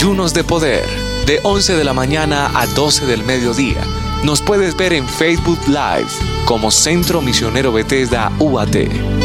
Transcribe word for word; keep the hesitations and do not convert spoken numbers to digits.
Ayunos de Poder, de once de la mañana a doce del mediodía. Nos puedes ver en Facebook Live como Centro Misionero Bethesda U A T.